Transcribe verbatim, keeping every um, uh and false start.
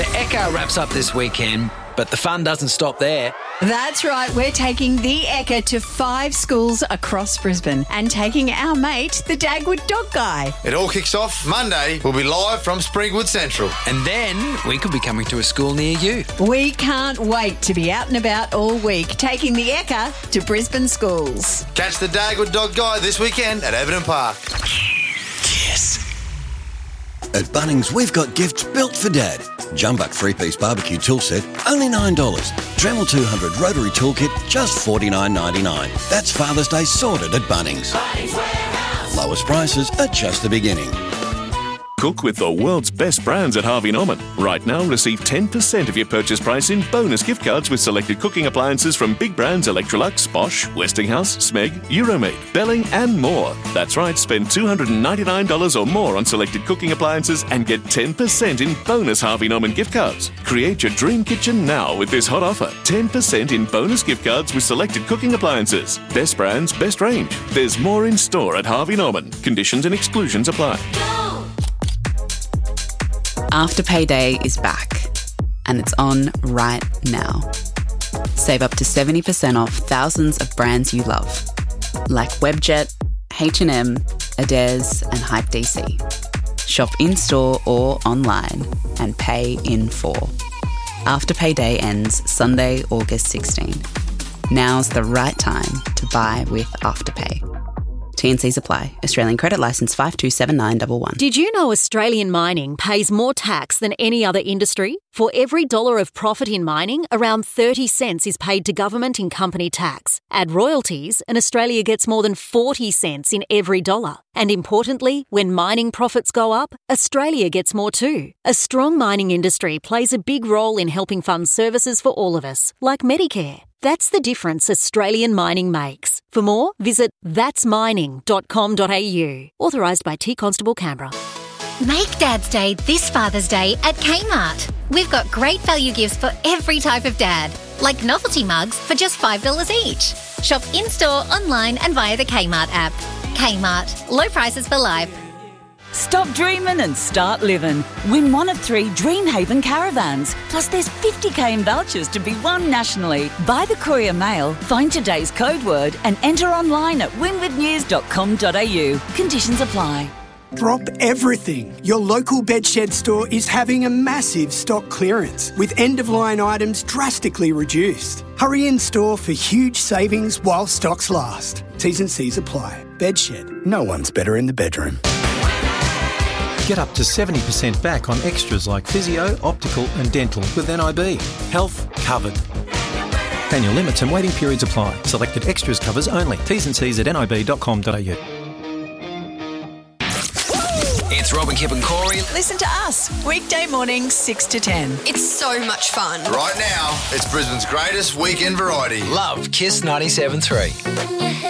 The Ekka wraps up this weekend, but the fun doesn't stop there. That's right, we're taking the Ekka to five schools across Brisbane and taking our mate, the Dagwood Dog Guy. It all kicks off Monday. We'll be live from Springwood Central. And then we could be coming to a school near you. We can't wait to be out and about all week, taking the Ekka to Brisbane schools. Catch the Dagwood Dog Guy this weekend at Everton Park. Kiss. At Bunnings, we've got gifts built for Dad. Jumbuck three-piece barbecue tool set, only nine dollars. Dremel two hundred rotary toolkit, just forty-nine ninety-nine. That's Father's Day sorted at Bunnings. Bunnings Warehouse. Lowest prices are just the beginning. Cook with the world's best brands at Harvey Norman. Right now, receive ten percent of your purchase price in bonus gift cards with selected cooking appliances from big brands Electrolux, Bosch, Westinghouse, Smeg, Euromade, Belling and more. That's right, spend two hundred ninety-nine dollars or more on selected cooking appliances and get ten percent in bonus Harvey Norman gift cards. Create your dream kitchen now with this hot offer. ten percent in bonus gift cards with selected cooking appliances. Best brands, best range. There's more in store at Harvey Norman. Conditions and exclusions apply. Afterpay Day is back, and it's on right now. Save up to seventy percent off thousands of brands you love, like Webjet, H and M, Adairs and Hype D C. Shop in-store or online and pay in full. Afterpay Day ends Sunday, August sixteenth. Now's the right time to buy with Afterpay. T and Cs apply. Australian credit licence five two seven nine one one. Did you know Australian mining pays more tax than any other industry? For every dollar of profit in mining, around thirty cents is paid to government in company tax. Add royalties, and Australia gets more than forty cents in every dollar. And importantly, when mining profits go up, Australia gets more too. A strong mining industry plays a big role in helping fund services for all of us, like Medicare. That's the difference Australian mining makes. For more, visit thats mining dot com dot a u. Authorised by T Constable Canberra. Make Dad's Day this Father's Day at Kmart. We've got great value gifts for every type of dad, like novelty mugs for just five dollars each. Shop in-store, online and via the Kmart app. Kmart. Low prices for life. Stop dreaming and start living. Win one of three Dreamhaven caravans. Plus there's fifty k in vouchers to be won nationally. Buy the Courier Mail, find today's code word and enter online at winwood news dot com dot a u. Conditions apply. Drop everything. Your local Bedshed store is having a massive stock clearance with end-of-line items drastically reduced. Hurry in store for huge savings while stocks last. T's and C's apply. Bedshed. No one's better in the bedroom. Get up to seventy percent back on extras like physio, optical and dental with N I B. Health covered. Annual limits and waiting periods apply. Selected extras covers only. T's and C's at n i b dot com dot a u. It's Robin, Kip and Corey. Listen to us, weekday mornings six to ten. It's so much fun. Right now, it's Brisbane's greatest weekend variety. Love Kiss ninety-seven point three.